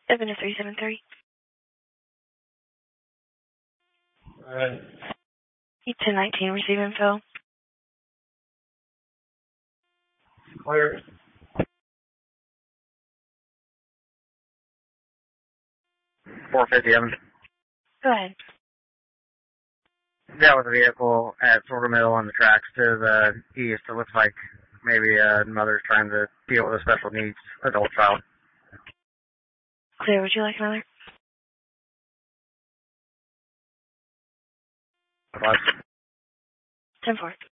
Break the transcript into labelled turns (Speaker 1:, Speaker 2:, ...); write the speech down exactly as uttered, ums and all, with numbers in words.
Speaker 1: seven three seven three.
Speaker 2: Alright.
Speaker 1: ten nineteen, receive info.
Speaker 2: Clear. four fifty, Evan.
Speaker 1: Go ahead.
Speaker 2: That was a vehicle at Florida Mill on the tracks to the east. It looks like maybe a mother's trying to deal with a special needs adult child.
Speaker 1: Clear, would you like another?
Speaker 2: What?
Speaker 1: ten four.